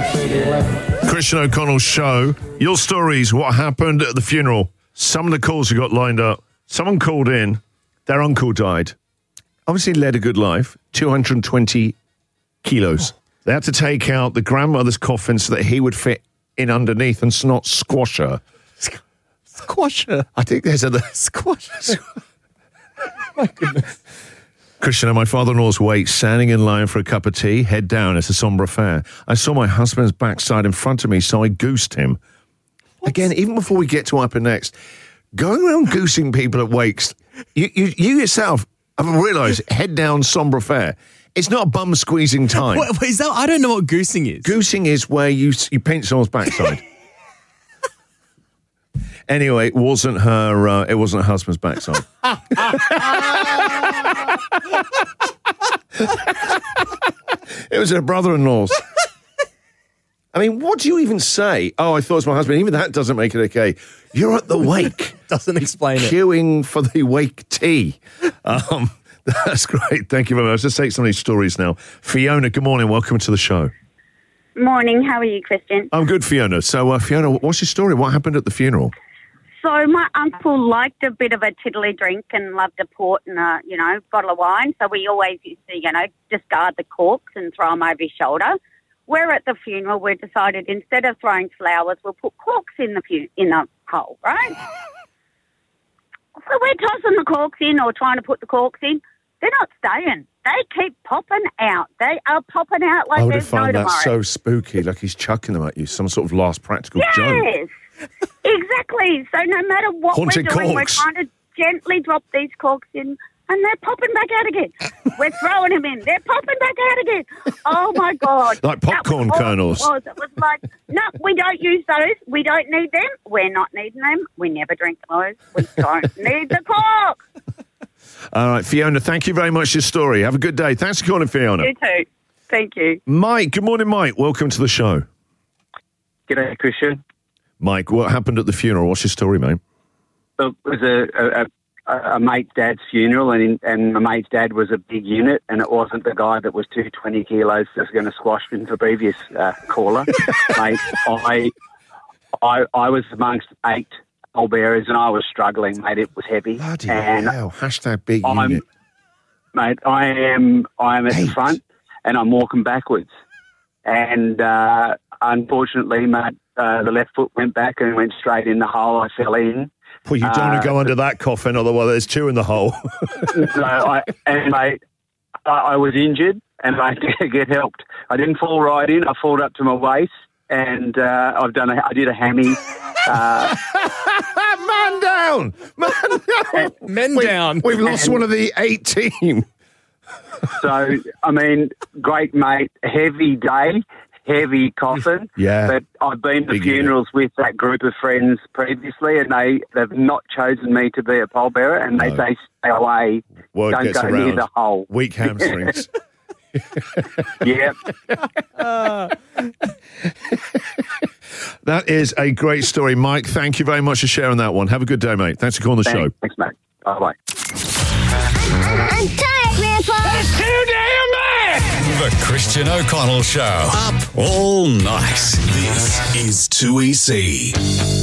Christian O'Connell Show. Your stories, what happened at the funeral. Some of the calls we got lined up. Someone called in. Their uncle died. Obviously led a good life. 220 kilos. They had to take out the grandmother's coffin so that he would fit in underneath and not squash her. Squash her? I think there's a... Squash her? My goodness. Christian, at my father-in-law's wake, standing in line for a cup of tea, head down, it's a sombre affair. I saw my husband's backside in front of me, so I goosed him. What? Again, even before we get to what happened next, going around goosing people at wakes, you yourself have realised, head down, sombre affair. It's not a bum-squeezing time. What is that? I don't know what goosing is. Goosing is where you paint someone's backside. Anyway, it wasn't her husband's backside. It was her brother-in-law's. I mean, what do you even say? Oh, I thought it was my husband. Even that doesn't make it okay. You're at the wake. Doesn't explain it. Queuing for the wake tea. That's great. Thank you very much. Let's take some of these stories now. Fiona, good morning. Welcome to the show. Morning. How are you, Christian? I'm good, Fiona. So, Fiona, what's your story? What happened at the funeral? So my uncle liked a bit of a tiddly drink and loved a port and a, bottle of wine. So we always used to, discard the corks and throw them over his shoulder. We're at the funeral. We decided instead of throwing flowers, we'll put corks in the hole, right? So we're tossing the corks in or trying to put the corks in. They're not staying. They keep popping out. They are popping out like there's no tomorrow. I would have found that so spooky, like he's chucking them at you, some sort of last practical joke. Yes, exactly. So no matter what Haunted we're doing, corks. we're trying to gently drop these corks in, and they're popping back out again. We're throwing them in. They're popping back out again. Oh, my God. Like popcorn kernels. It was like, no, we don't use those. We don't need them. We're not needing them. We never drink those. We don't need the cork. All right, Fiona, thank you very much for your story. Have a good day. Thanks for calling, Fiona. You too. Thank you. Mike, good morning, Mike. Welcome to the show. G'day, Christian. Mike, what happened at the funeral? What's your story, mate? It was a mate's dad's funeral, and my mate's dad was a big unit, and it wasn't the guy that was 220 kilos that was going to squash him the previous caller. Mate, I was amongst 8 pallbearers, and I was struggling, mate. It was heavy. Bloody and hell. Hashtag big unit. Mate, I am at the front, and I'm walking backwards. And unfortunately, mate, the left foot went back and went straight in the hole. I fell in. Well, you don't want to go under that coffin, otherwise there's 2 in the hole. Mate, I was injured, and I did get helped. I didn't fall right in. I falled up to my waist, and I did a hammy. Man down! Men down. We've lost one of the 8 team. So, I mean, great mate, heavy day, heavy coffin. Yeah. But I've been to funerals with that group of friends previously, and they've not chosen me to be a pallbearer, and they say stay away, Word don't gets go around. near the hole. Weak hamstrings. Yep. That is a great story, Mike. Thank you very much for sharing that one. Have a good day, mate. Thanks for calling the show. Thanks, mate. Bye-bye. I'm tired, Grandpa. That's too damn bad! The Christian O'Connell Show. Up all night. This is 2EC.